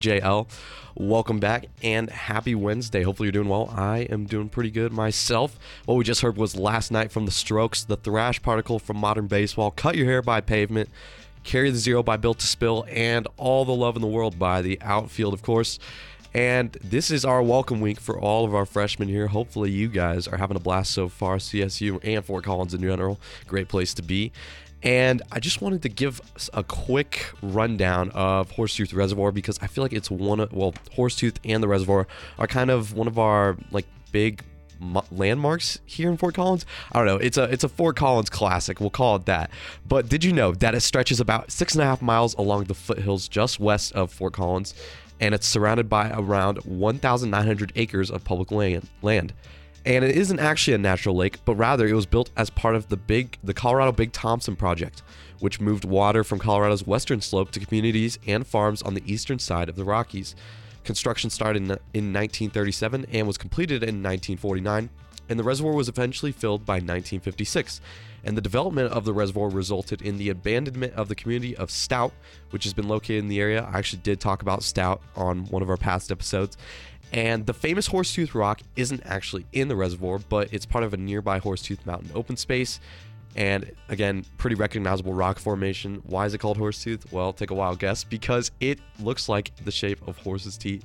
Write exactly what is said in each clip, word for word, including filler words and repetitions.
J L. Welcome back and happy Wednesday. Hopefully you're doing well. I am doing pretty good myself. What we just heard was Last Night from The Strokes, The Thrash Particle from Modern Baseball, Cut Your Hair by Pavement, Carry the Zero by Built to Spill, and All the Love in the World by The Outfield, of course. And this is our welcome week for all of our freshmen here. Hopefully you guys are having a blast so far. C S U and Fort Collins in general, great place to be. And I just wanted to give a quick rundown of Horsetooth Reservoir because I feel like it's one of, well, Horsetooth and the Reservoir are kind of one of our like big mo- landmarks here in Fort Collins. I don't know. It's a it's a Fort Collins classic. We'll call it that. But did you know that it stretches about six and a half miles along the foothills just west of Fort Collins, and it's surrounded by around one thousand nine hundred acres of public land. land. And it isn't actually a natural lake, but rather it was built as part of the big, the Colorado Big Thompson Project, which moved water from Colorado's western slope to communities and farms on the eastern side of the Rockies. Construction started in, in nineteen thirty-seven and was completed in nineteen forty-nine, and the reservoir was eventually filled by nineteen fifty-six. And the development of the reservoir resulted in the abandonment of the community of Stout, which has been located in the area. I actually did talk about Stout on one of our past episodes. And the famous Horsetooth Rock isn't actually in the reservoir, but it's part of a nearby Horsetooth Mountain open space. And again, pretty recognizable rock formation. Why is it called Horsetooth? Well, take a wild guess. Because it looks like the shape of horse's teeth.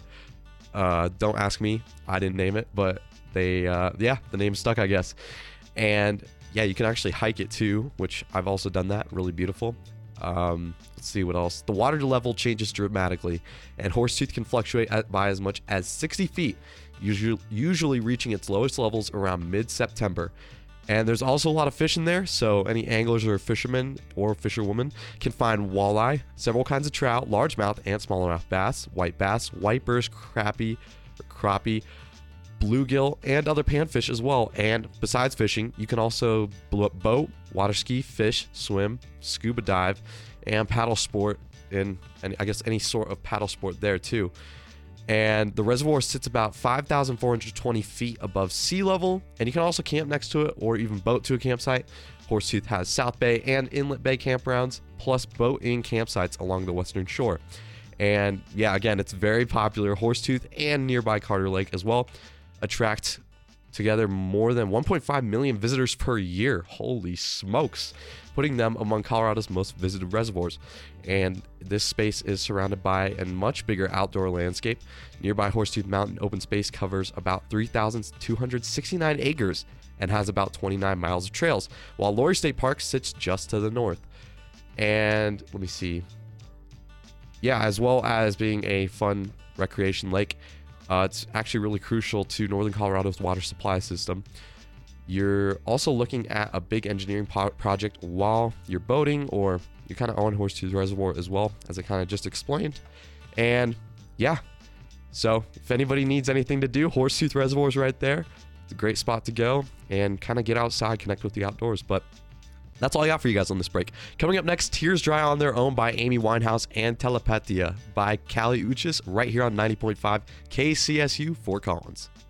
Uh, don't ask me. I didn't name it, but they, uh, yeah, the name stuck, I guess. And yeah, you can actually hike it too, which I've also done that. Really beautiful. Um, let's see what else. The water level changes dramatically, and Horsetooth can fluctuate at, by as much as sixty feet, usually, usually reaching its lowest levels around mid-September. And there's also a lot of fish in there, so any anglers or fishermen or fisherwomen can find walleye, several kinds of trout, largemouth and smallmouth bass, white bass, whitebirds, crappie, crappie, bluegill, and other panfish as well. And besides fishing, you can also boat, water ski, fish, swim, scuba dive, and paddle sport in, and I guess any sort of paddle sport there too. And the reservoir sits about five thousand four hundred twenty feet above sea level, and you can also camp next to it or even boat to a campsite. Horsetooth has South Bay and Inlet Bay campgrounds, plus boat-in campsites along the western shore. And yeah, again, it's very popular. Horsetooth and nearby Carter Lake as well attract together more than one point five million visitors per year. Holy smokes, putting them among Colorado's most visited reservoirs. And this space is surrounded by a much bigger outdoor landscape. Nearby Horsetooth Mountain open space covers about three thousand two hundred sixty-nine acres and has about twenty-nine miles of trails, while Laurie State Park sits just to the north. And let me see. Yeah, as well as being a fun recreation lake, Uh, it's actually really crucial to Northern Colorado's water supply system. You're also looking at a big engineering po- project while you're boating, or you're kind of on Horsetooth Reservoir as well, as I kind of just explained. And yeah, so if anybody needs anything to do, Horsetooth Reservoir is right there. It's a great spot to go and kind of get outside, connect with the outdoors. But that's all I got for you guys on this break. Coming up next, Tears Dry on Their Own by Amy Winehouse and Telepathia by Kali Uchis right here on ninety point five K C S U Fort Collins.